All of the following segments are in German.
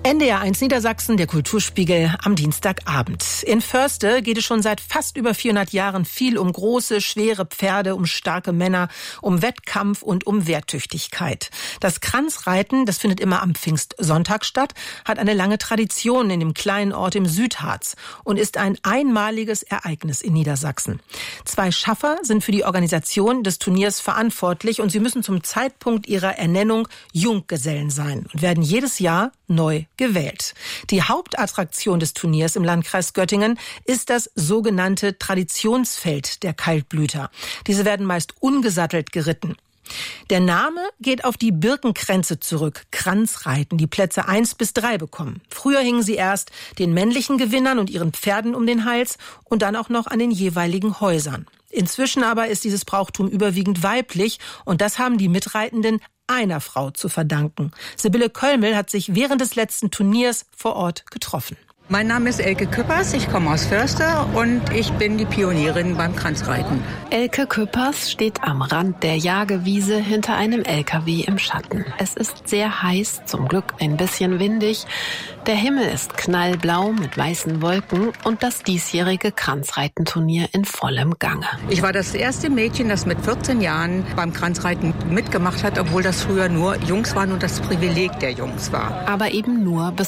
NDR1 Niedersachsen, der Kulturspiegel am Dienstagabend. In Förste geht es schon seit fast über 400 Jahren viel um große, schwere Pferde, um starke Männer, um Wettkampf und um Wehrtüchtigkeit. Das Kranzreiten, das findet immer am Pfingstsonntag statt, hat eine lange Tradition in dem kleinen Ort im Südharz und ist ein einmaliges Ereignis in Niedersachsen. 2 Schaffer sind für die Organisation des Turniers verantwortlich und sie müssen zum Zeitpunkt ihrer Ernennung Junggesellen sein und werden jedes Jahr neu gewählt. Die Hauptattraktion des Turniers im Landkreis Göttingen ist das sogenannte Traditionsfeld der Kaltblüter. Diese werden meist ungesattelt geritten. Der Name geht auf die Birkenkränze zurück, Kranzreiten, die Plätze 1 bis 3 bekommen. Früher hingen sie erst den männlichen Gewinnern und ihren Pferden um den Hals und dann auch noch an den jeweiligen Häusern. Inzwischen aber ist dieses Brauchtum überwiegend weiblich und das haben die Mitreitenden einer Frau zu verdanken. Sibylle Köllmel hat sich während des letzten Turniers vor Ort getroffen. Mein Name ist Elke Küppers, ich komme aus Förste und ich bin die Pionierin beim Kranzreiten. Elke Küppers steht am Rand der Jagewiese hinter einem LKW im Schatten. Es ist sehr heiß, zum Glück ein bisschen windig. Der Himmel ist knallblau mit weißen Wolken und das diesjährige Kranzreitenturnier in vollem Gange. Ich war das erste Mädchen, das mit 14 Jahren beim Kranzreiten mitgemacht hat, obwohl das früher nur Jungs waren und das Privileg der Jungs war. Aber eben nur bis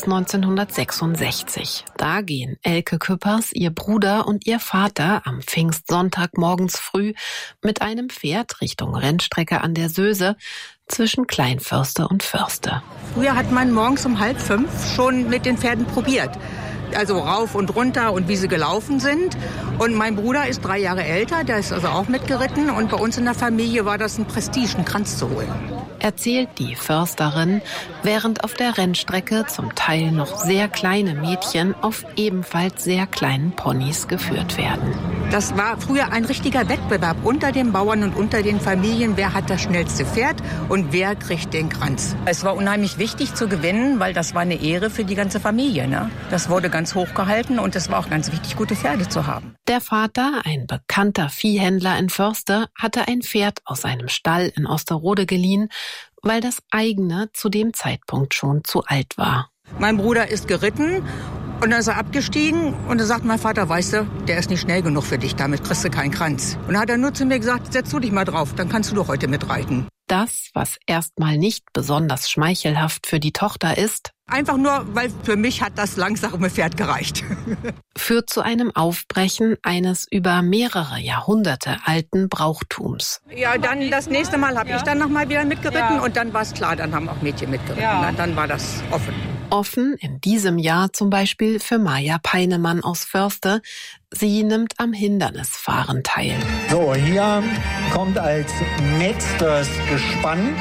1966. Da gehen Elke Küppers, ihr Bruder und ihr Vater am Pfingstsonntag morgens früh mit einem Pferd Richtung Rennstrecke an der Söse zwischen Kleinförste und Förste. Früher hat man morgens um 4:30 schon mit den Pferden probiert. Also rauf und runter und wie sie gelaufen sind. Und mein Bruder ist 3 Jahre älter, der ist also auch mitgeritten. Und bei uns in der Familie war das ein Prestige, einen Kranz zu holen. Erzählt die Försterin, während auf der Rennstrecke zum Teil noch sehr kleine Mädchen auf ebenfalls sehr kleinen Ponys geführt werden. Das war früher ein richtiger Wettbewerb unter den Bauern und unter den Familien. Wer hat das schnellste Pferd und wer kriegt den Kranz? Es war unheimlich wichtig zu gewinnen, weil das war eine Ehre für die ganze Familie, ne? Das wurde ganz hoch gehalten und es war auch ganz wichtig, gute Pferde zu haben. Der Vater, ein bekannter Viehhändler in Förste, hatte ein Pferd aus einem Stall in Osterode geliehen, weil das eigene zu dem Zeitpunkt schon zu alt war. Mein Bruder ist geritten und dann ist er abgestiegen und dann sagt mein Vater, weißt du, der ist nicht schnell genug für dich, damit kriegst du keinen Kranz. Und dann hat er nur zu mir gesagt, setz du dich mal drauf, dann kannst du doch heute mitreiten. Das, was erstmal nicht besonders schmeichelhaft für die Tochter ist, einfach nur, weil für mich hat das langsame Pferd gereicht. Führt zu einem Aufbrechen eines über mehrere Jahrhunderte alten Brauchtums. Ja, dann das nächste Mal habe ich dann nochmal wieder mitgeritten und dann war es klar, dann haben auch Mädchen mitgeritten. Ja. Dann war das offen. Offen in diesem Jahr zum Beispiel für Maja Peinemann aus Förste. Sie nimmt am Hindernisfahren teil. So, hier kommt als nächstes Gespann.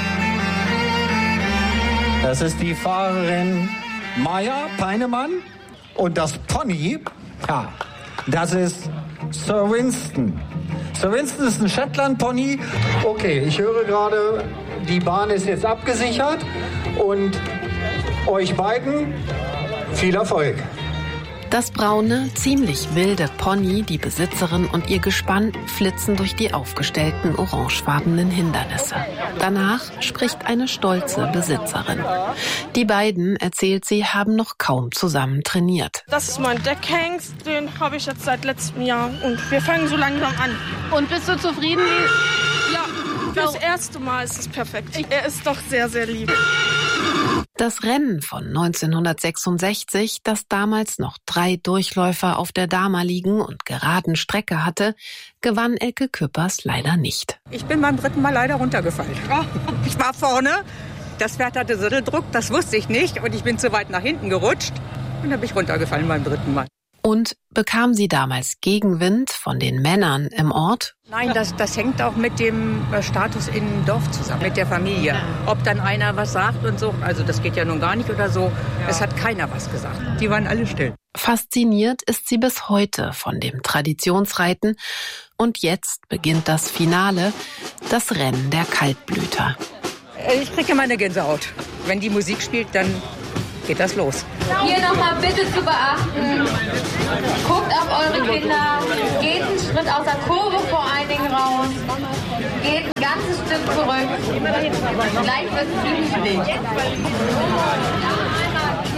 Das ist die Fahrerin Maja Peinemann. Und das Pony, ja, das ist Sir Winston. Sir Winston ist ein Shetland-Pony. Okay, ich höre gerade, die Bahn ist jetzt abgesichert. Und euch beiden viel Erfolg. Das braune, ziemlich wilde Pony, die Besitzerin und ihr Gespann flitzen durch die aufgestellten orangefarbenen Hindernisse. Danach spricht eine stolze Besitzerin. Die beiden, erzählt sie, haben noch kaum zusammen trainiert. Das ist mein Deckhengst, den habe ich jetzt seit letztem Jahr und wir fangen so langsam an. Und bist du zufrieden? Ja, das erste Mal ist es perfekt. Er ist doch sehr, sehr lieb. Das Rennen von 1966, das damals noch 3 Durchläufer auf der damaligen und geraden Strecke hatte, gewann Elke Küppers leider nicht. Ich bin beim 3. Mal leider runtergefallen. Ich war vorne, das Pferd hatte Satteldruck, das wusste ich nicht und ich bin zu weit nach hinten gerutscht und dann bin ich runtergefallen beim 3. Mal. Und bekam sie damals Gegenwind von den Männern im Ort? Nein, das hängt auch mit dem Status im Dorf zusammen, mit der Familie. Ob dann einer was sagt und so, also das geht ja nun gar nicht oder so. Es hat keiner was gesagt. Die waren alle still. Fasziniert ist sie bis heute von dem Traditionsreiten. Und jetzt beginnt das Finale, das Rennen der Kaltblüter. Ich kriege immer eine Gänsehaut. Wenn die Musik spielt, dann geht das los. Hier nochmal bitte zu beachten. Guckt auf eure Kinder. Geht einen Schritt aus der Kurve vor allen Dingen raus. Geht ein ganzes Stück zurück. Gleich wird es ziemlich wild.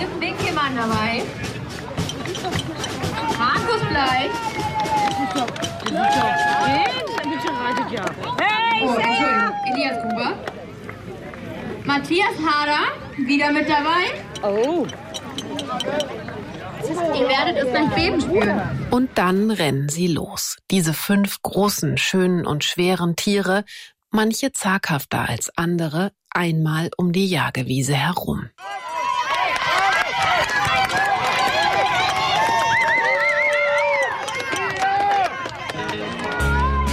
dabei. Markus Bleich. Entschuldigung, Elias Gruber. Matthias Harder, wieder mit dabei. Oh. Ihr werdet es gleich beben spüren. Und dann rennen sie los. Diese 5 großen, schönen und schweren Tiere, manche zaghafter als andere, einmal um die Jagewiese herum.